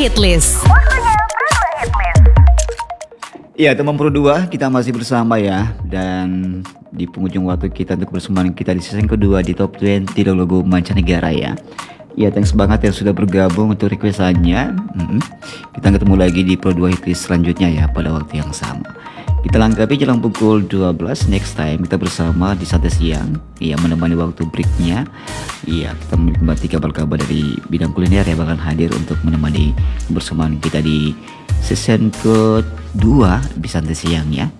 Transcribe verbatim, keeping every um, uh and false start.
Hitlist. Ya, teman Pro dua, kita masih bersama ya. Dan di penghujung waktu kita untuk bersemangat kita di season kedua di Top dua puluh logo mancanegara ya. Ya, thanks banget yang sudah bergabung untuk requestannya. Mm-hmm. Kita ketemu lagi di Pro dua Hitlist selanjutnya ya, pada waktu yang sama. Kita langkapi jelang pukul dua belas next time kita bersama di Santai Siang. Iya, menemani waktu breaknya. Iya, kita menikmati kabar-kabar dari bidang kuliner ya, bakal hadir untuk menemani kebersamaan kita di season kedua di Santai Siang ya.